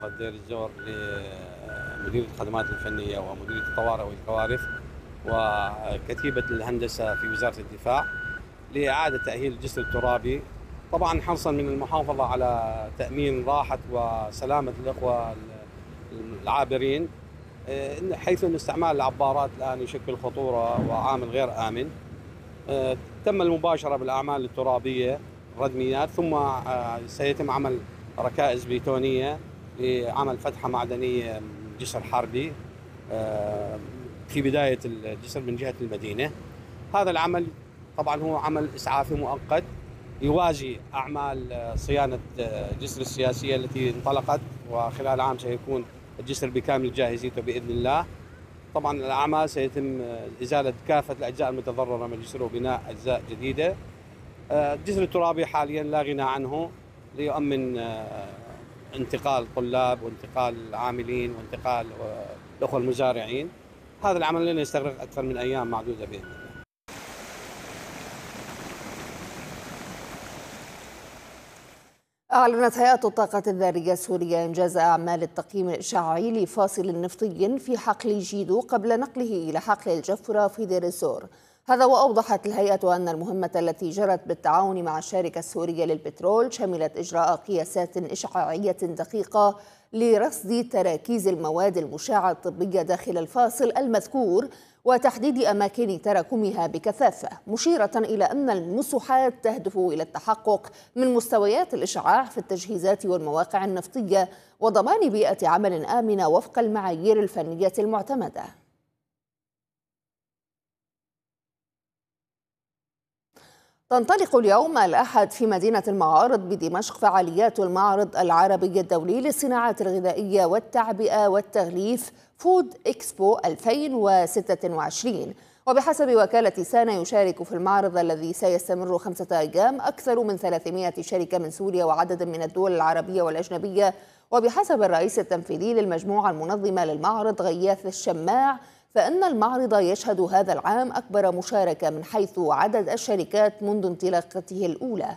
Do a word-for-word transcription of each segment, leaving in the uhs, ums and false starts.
دير الزور لمديرية الخدمات الفنية ومديرية الطوارئ والكوارث وكتيبة الهندسة في وزارة الدفاع لإعادة تأهيل الجسر الترابي، طبعا حرصا من المحافظة على تأمين راحة وسلامة الأخوة العابرين، حيث أن استعمال العبارات الآن يشكل خطورة وعامل غير آمن. تم المباشرة بالأعمال الترابية ردميات، ثم سيتم عمل ركائز بيتونية لعمل فتحة معدنية جسر حربي في بداية الجسر من جهة المدينة. هذا العمل طبعا هو عمل إسعافي مؤقت يوازي أعمال صيانة الجسر السياسية التي انطلقت، وخلال عام سيكون الجسر بكامل جاهزيته بإذن الله. طبعا الأعمال سيتم إزالة كافة الأجزاء المتضررة من الجسر وبناء أجزاء جديدة. الجسر الترابي حاليا لا غنى عنه ليؤمن انتقال الطلاب وانتقال العاملين وانتقال الأخوة المزارعين. هذا العمل لن يستغرق أكثر من أيام معدودة بإذن الله. أعلنت هيئة الطاقة الذرية السورية إنجاز أعمال التقييم الإشعاعي لفاصل نفطي في حقل جيدو قبل نقله إلى حقل الجفرة في دير الزور. هذا وأوضحت الهيئة أن المهمة التي جرت بالتعاون مع الشركة السورية للبترول شملت إجراء قياسات إشعاعية دقيقة لرصد تراكيز المواد المشعة الطبية داخل الفاصل المذكور وتحديد أماكن تراكمها بكثافة، مشيرة إلى أن المساحات تهدف إلى التحقق من مستويات الإشعاع في التجهيزات والمواقع النفطية وضمان بيئة عمل آمنة وفق المعايير الفنية المعتمدة. تنطلق اليوم الأحد في مدينة المعارض بدمشق فعاليات المعرض العربي الدولي للصناعات الغذائية والتعبئة والتغليف فود إكسبو ألفين وستة وعشرين، وبحسب وكالة سانا يشارك في المعرض الذي سيستمر خمسة أيام أكثر من ثلاثمائة شركة من سوريا وعدد من الدول العربية والأجنبية. وبحسب الرئيس التنفيذي للمجموعة المنظمة للمعرض غياث الشماع فإن المعرض يشهد هذا العام أكبر مشاركة من حيث عدد الشركات منذ انطلاقته الأولى.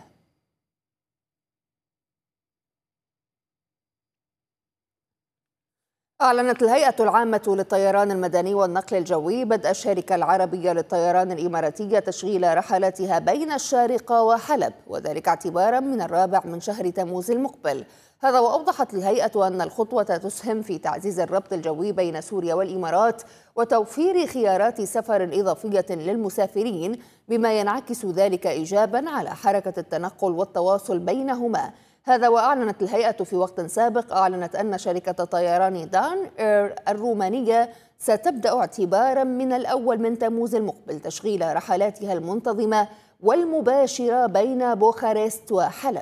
أعلنت الهيئة العامة للطيران المدني والنقل الجوي بدء الشركة العربية للطيران الإماراتية تشغيل رحلاتها بين الشارقة وحلب، وذلك اعتبارا من الرابع من شهر تموز المقبل. هذا وأوضحت الهيئة أن الخطوة تسهم في تعزيز الربط الجوي بين سوريا والإمارات وتوفير خيارات سفر إضافية للمسافرين، بما ينعكس ذلك إيجابا على حركة التنقل والتواصل بينهما. هذا وأعلنت الهيئة في وقت سابق أعلنت أن شركة طيران دان إير الرومانية ستبدأ اعتبارا من الأول من تموز المقبل تشغيل رحلاتها المنتظمة والمباشرة بين بوخارست وحلب.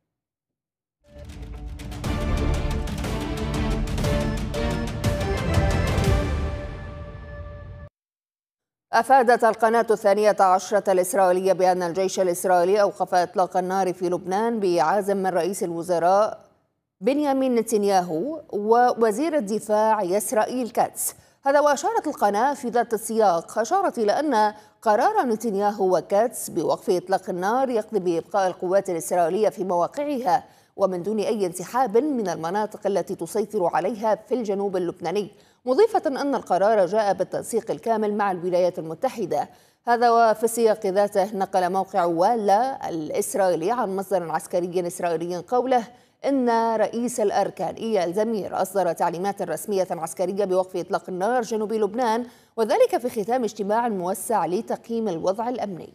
أفادت القناة الثانية عشرة الإسرائيلية بأن الجيش الإسرائيلي أوقف إطلاق النار في لبنان بعزم من رئيس الوزراء بنيامين نتنياهو ووزير الدفاع إسرائيل كاتس. هذا وأشارت القناة في ذات السياق أشارت إلى أن قرار نتنياهو وكاتس بوقف إطلاق النار يقضي بإبقاء القوات الإسرائيلية في مواقعها ومن دون أي انسحاب من المناطق التي تسيطر عليها في الجنوب اللبناني، مضيفة أن القرار جاء بالتنسيق الكامل مع الولايات المتحدة. هذا وفي السياق ذاته نقل موقع والا الإسرائيلي عن مصدر عسكري إسرائيلي قوله إن رئيس الأركان إيال زمير أصدر تعليمات رسمية عسكرية بوقف إطلاق النار جنوب لبنان، وذلك في ختام اجتماع موسع لتقييم الوضع الأمني.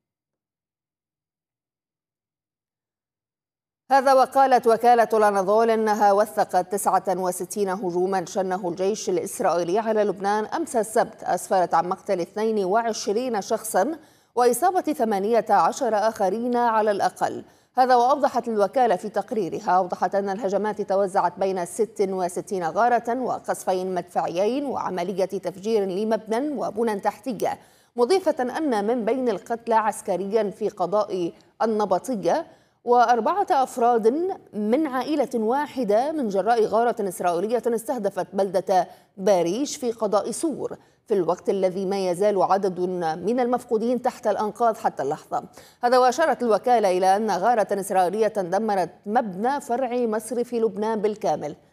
هذا وقالت وكالة الأناضول إنها وثقت تسعة وستين هجوما شنه الجيش الإسرائيلي على لبنان أمس السبت أسفرت عن مقتل اثنين وعشرين شخصا وإصابة ثمانية عشر آخرين على الأقل. هذا وأوضحت الوكالة في تقريرها أوضحت أن الهجمات توزعت بين ست وستين غارة وقصفين مدفعيين وعملية تفجير لمبنى وبنى تحتية، مضيفة أن من بين القتلى عسكريا في قضاء النبطية وأربعة أفراد من عائلة واحدة من جراء غارة إسرائيلية استهدفت بلدة باريش في قضاء سور، في الوقت الذي ما يزال عدد من المفقودين تحت الأنقاض حتى اللحظة. هذا وأشارت الوكالة إلى أن غارة إسرائيلية دمرت مبنى فرع مصرف لبنان بالكامل،